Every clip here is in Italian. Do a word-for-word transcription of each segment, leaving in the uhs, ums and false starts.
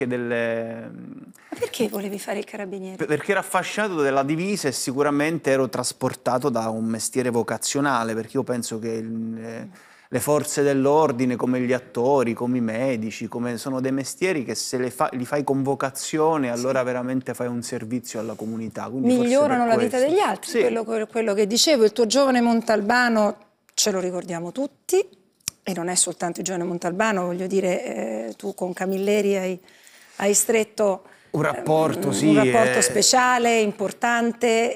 delle... Ma perché volevi fare il carabiniere? Perché ero affascinato della divisa e sicuramente ero trasportato da un mestiere vocazionale, perché io penso che il, le forze dell'ordine, come gli attori, come i medici, come sono dei mestieri che se fa, li fai con vocazione, allora sì, veramente fai un servizio alla comunità. Quindi migliorano la vita questo. degli altri, Sì. quello, quello che dicevo, il tuo giovane Montalbano ce lo ricordiamo tutti, e non è soltanto il giovane Montalbano, voglio dire, eh, tu con Camilleri hai, hai stretto un rapporto, eh, sì, un rapporto eh... speciale, importante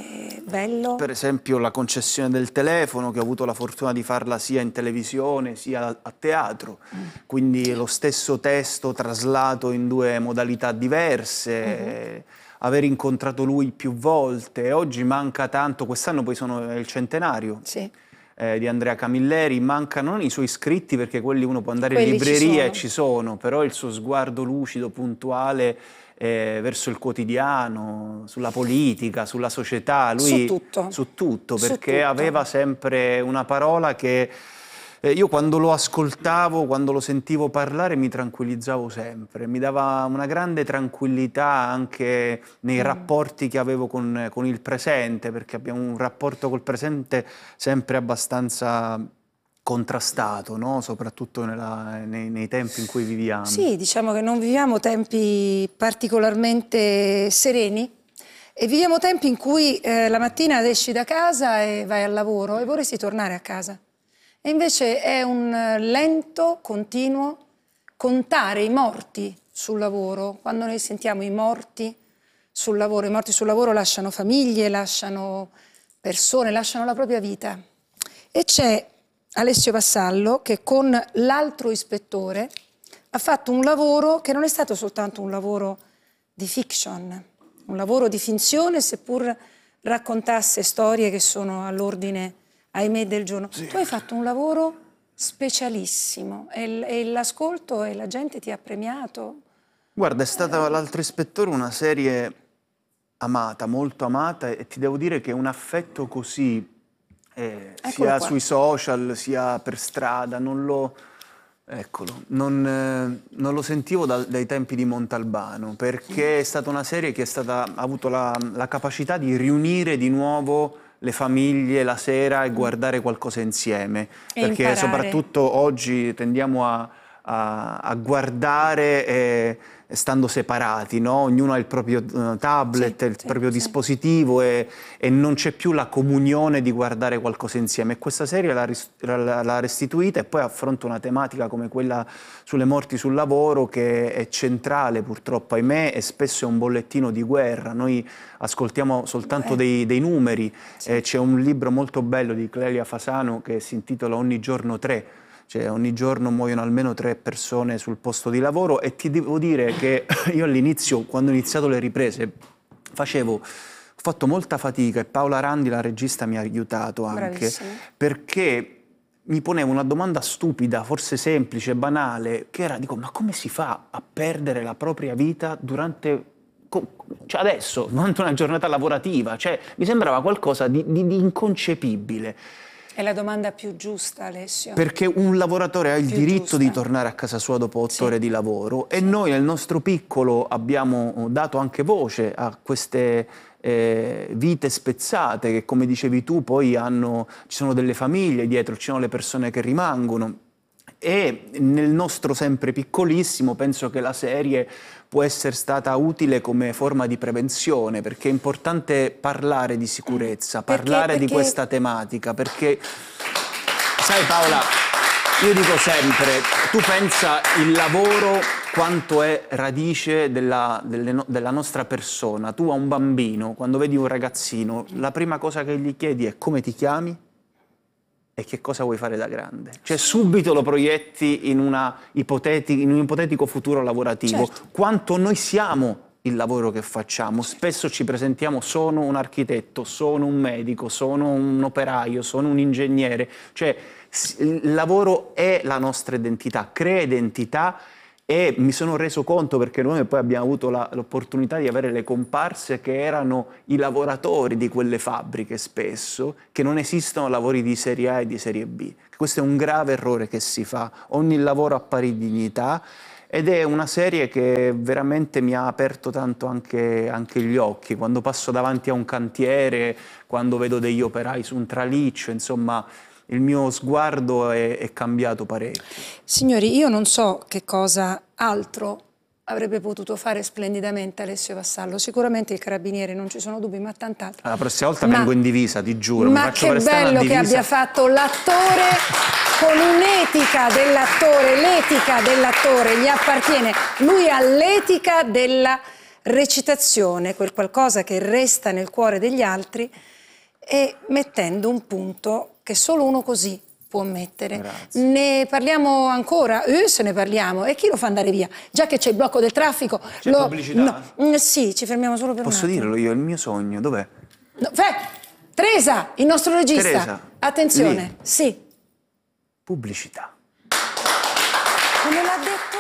e bello. Per esempio la concessione del telefono, che ho avuto la fortuna di farla sia in televisione sia a teatro, mm. quindi lo stesso testo traslato in due modalità diverse, mm-hmm. aver incontrato lui più volte. Oggi manca tanto, quest'anno poi sono il centenario. Sì. Eh, di Andrea Camilleri, mancano non i suoi scritti, perché quelli uno può andare quelli in libreria e ci, ci sono, però il suo sguardo lucido, puntuale eh, verso il quotidiano, sulla politica, sulla società, lui, su tutto, su tutto perché su tutto. aveva sempre una parola che eh, io quando lo ascoltavo, quando lo sentivo parlare, mi tranquillizzavo sempre, mi dava una grande tranquillità anche nei mm. rapporti che avevo con, con il presente, perché abbiamo un rapporto col presente sempre abbastanza contrastato, no? Soprattutto nella, nei, nei tempi in cui viviamo. Sì, diciamo che non viviamo tempi particolarmente sereni e viviamo tempi in cui eh, la mattina esci da casa e vai al lavoro e vorresti tornare a casa. E invece è un lento, continuo contare i morti sul lavoro. Quando noi sentiamo i morti sul lavoro, i morti sul lavoro lasciano famiglie, lasciano persone, lasciano la propria vita. E c'è Alessio Vassallo che con l'altro ispettore ha fatto un lavoro che non è stato soltanto un lavoro di fiction, un lavoro di finzione, seppur raccontasse storie che sono all'ordine, ahimè, del giorno. Sì. Tu hai fatto un lavoro specialissimo e, e l'ascolto e la gente ti ha premiato. Guarda, è stata eh... l'altro ispettore una serie amata, molto amata, e ti devo dire che un affetto così Eh, sia qua. sui social, sia per strada, non lo, eccolo, non, eh, non lo sentivo da, dai tempi di Montalbano, perché è stata una serie che è stata, ha avuto la, la capacità di riunire di nuovo le famiglie la sera e guardare qualcosa insieme, e perché imparare. Soprattutto oggi tendiamo a, a, a guardare e, stando separati, no? Ognuno ha il proprio uh, tablet, sì, il sì, proprio sì. dispositivo e, e non c'è più la comunione di guardare qualcosa insieme. E questa serie l'ha restituita e poi affronta una tematica come quella sulle morti sul lavoro, che è centrale purtroppo, ahimè, e spesso è un bollettino di guerra. Noi ascoltiamo soltanto Beh. dei, dei numeri. Sì. Eh, c'è un libro molto bello di Clelia Fasano che si intitola Ogni giorno tre. Cioè, ogni giorno muoiono almeno tre persone sul posto di lavoro, e ti devo dire che io all'inizio, quando ho iniziato le riprese, facevo, ho fatto molta fatica, e Paola Randi, la regista, mi ha aiutato anche, Bravissima. perché mi ponevo una domanda stupida, forse semplice, banale, che era, dico, ma come si fa a perdere la propria vita durante... cioè adesso, durante una giornata lavorativa? Cioè, mi sembrava qualcosa di, di, di inconcepibile. È la domanda più giusta, Alessio. Perché un lavoratore ha il più diritto giusta. di tornare a casa sua dopo otto sì. ore di lavoro, sì. e noi nel nostro piccolo abbiamo dato anche voce a queste eh, vite spezzate che, come dicevi tu, poi hanno, ci sono delle famiglie dietro, ci sono le persone che rimangono. E nel nostro sempre piccolissimo penso che la serie può essere stata utile come forma di prevenzione, perché è importante parlare di sicurezza, perché, parlare perché... di questa tematica, perché sai Paola, io dico sempre, tu pensa il lavoro quanto è radice della, delle, della nostra persona. Tu a un bambino, quando vedi un ragazzino, la prima cosa che gli chiedi è come ti chiami? E che cosa vuoi fare da grande? Cioè subito lo proietti in, una ipoteti- in un ipotetico futuro lavorativo. Certo. Quanto noi siamo il lavoro che facciamo. Spesso ci presentiamo, sono un architetto, sono un medico, sono un operaio, sono un ingegnere. Cioè il lavoro è la nostra identità, crea identità. E mi sono reso conto, perché noi poi abbiamo avuto l'opportunità di avere le comparse che erano i lavoratori di quelle fabbriche spesso, che non esistono lavori di serie A e di serie B. Questo è un grave errore che si fa. Ogni lavoro ha pari dignità ed è una serie che veramente mi ha aperto tanto anche, anche gli occhi. Quando passo davanti a un cantiere, quando vedo degli operai su un traliccio, insomma, il mio sguardo è, è cambiato parecchio. Signori, io non so che cosa altro avrebbe potuto fare splendidamente Alessio Vassallo. Sicuramente il carabiniere, non ci sono dubbi, ma tant'altro. La prossima volta ma, vengo in divisa, ti giuro. Ma che bello che abbia fatto l'attore con un'etica dell'attore. L'etica dell'attore gli appartiene. Lui ha l'etica della recitazione, quel qualcosa che resta nel cuore degli altri, e mettendo un punto che solo uno così può mettere. Grazie. Ne parliamo ancora? Eh, se ne parliamo. E chi lo fa andare via? Già che c'è il blocco del traffico. C'è lo... pubblicità? No. Mm, sì, ci fermiamo solo per Posso un attimo. dirlo io, il mio sogno, dov'è? No, Teresa, il nostro regista. Teresa, attenzione, lì. sì. Pubblicità. Come l'ha detto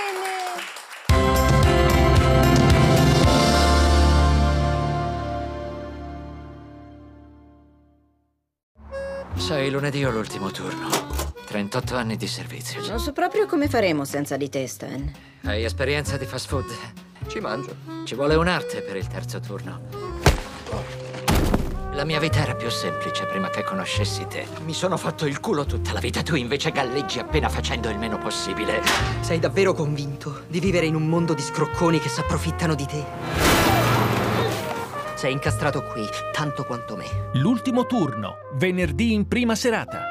bene. Sai, lunedì ho l'ultimo turno. trentotto anni di servizio. Non so proprio come faremo senza di te, Stan. Hai esperienza di fast food? Ci mangio. Ci vuole un'arte per il terzo turno. La mia vita era più semplice prima che conoscessi te. Mi sono fatto il culo tutta la vita, tu invece galleggi appena facendo il meno possibile. Sei davvero convinto di vivere in un mondo di scrocconi che si approfittano di te? Sei incastrato qui, tanto quanto me. L'ultimo turno, venerdì in prima serata.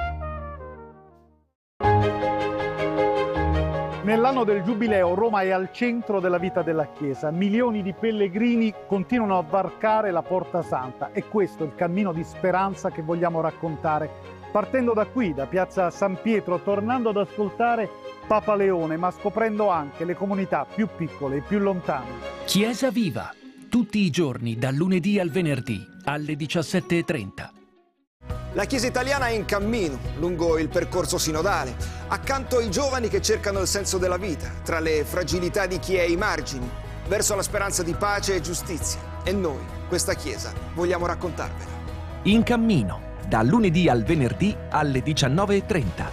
Nell'anno del Giubileo Roma è al centro della vita della Chiesa. Milioni di pellegrini continuano a varcare la Porta Santa e questo è il cammino di speranza che vogliamo raccontare. Partendo da qui, da piazza San Pietro, tornando ad ascoltare Papa Leone, ma scoprendo anche le comunità più piccole e più lontane. Chiesa Viva, tutti i giorni dal lunedì al venerdì alle diciassette e trenta. La Chiesa italiana è in cammino lungo il percorso sinodale, accanto ai giovani che cercano il senso della vita, tra le fragilità di chi è ai margini, verso la speranza di pace e giustizia. E noi, questa Chiesa, vogliamo raccontarvela. In cammino, dal lunedì al venerdì alle diciannove e trenta.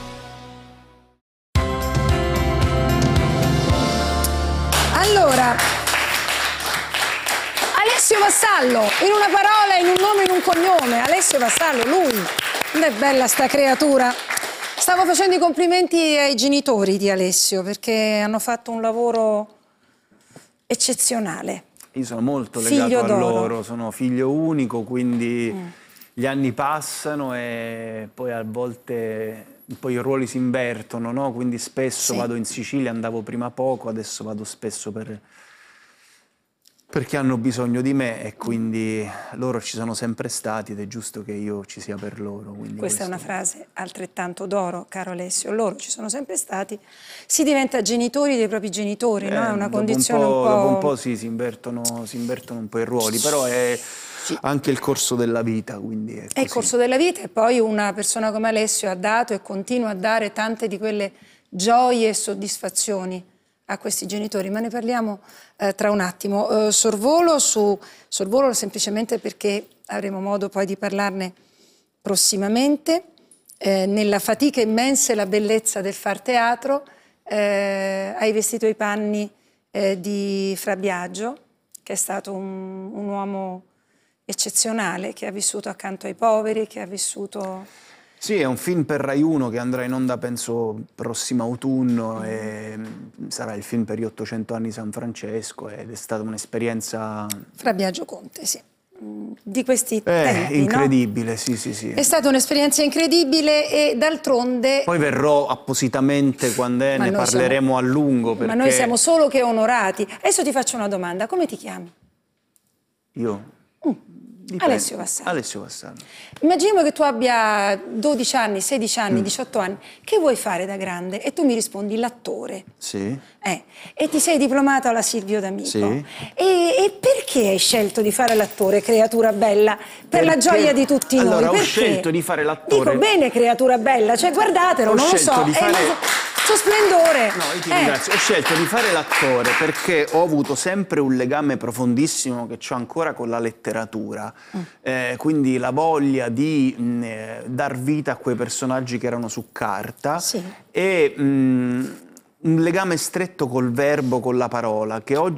Allora, Alessio Vassallo, in una parola, in un nome, in un cognome. Alessio Vassallo, lui. Non è bella sta creatura. Stavo facendo i complimenti ai genitori di Alessio perché hanno fatto un lavoro eccezionale. Io sono molto Figlio legato a d'oro. loro, sono figlio unico, quindi Mm. gli anni passano e poi a volte poi i ruoli si invertono, no? Quindi spesso Sì. vado in Sicilia, andavo prima poco, adesso vado spesso per... perché hanno bisogno di me e quindi loro ci sono sempre stati ed è giusto che io ci sia per loro. Quindi Questa questo... è una frase altrettanto d'oro, caro Alessio. Loro ci sono sempre stati. Si diventa genitori dei propri genitori, no? È una Eh, dopo condizione un po', un po'... Dopo un po' sì, si invertono, si invertono un po' i ruoli, però è Sì. anche il corso della vita, quindi è È il così. corso della vita e poi una persona come Alessio ha dato e continua a dare tante di quelle gioie e soddisfazioni a questi genitori, ma ne parliamo eh, tra un attimo. Eh, sorvolo, su, sorvolo semplicemente perché avremo modo poi di parlarne prossimamente. Eh, nella fatica immensa e la bellezza del far teatro eh, hai vestito i panni eh, di Fra Biagio, che è stato un, un uomo eccezionale, che ha vissuto accanto ai poveri, che ha vissuto... Sì, è un film per Rai uno che andrà in onda penso prossimo autunno Mm. e sarà il film per gli ottocento anni di San Francesco ed è stata un'esperienza Fra Biagio Conte, sì. Mm, Di questi eh, tempi, incredibile, no? sì, sì, sì. È stata un'esperienza incredibile e d'altronde... Poi verrò appositamente quando è, Ma ne noi parleremo siamo- a lungo perché Ma noi siamo solo che onorati. Adesso ti faccio una domanda, come ti chiami? io... Dipende. Alessio Vassallo. Alessio Vassallo. Immaginiamo che tu abbia dodici anni, sedici anni, Mm. diciotto anni. Che vuoi fare da grande? E tu mi rispondi l'attore. Sì. Eh, e ti sei diplomato alla Silvio D'Amico. Sì. E, e perché hai scelto di fare l'attore, creatura bella? Per la Perché- gioia di tutti noi. Allora, ho Perché? scelto di fare l'attore- Dico bene, creatura bella, cioè guardatelo, Ho non lo scelto so. di è fare- il suo splendore. No, io ti Eh, ringrazio. Ho scelto di fare l'attore perché ho avuto sempre un legame profondissimo che ho ancora con la letteratura. Mm. Eh, quindi la voglia di mh, eh, dar vita a quei personaggi che erano su carta Sì. e mh, un legame stretto col verbo, con la parola, che oggi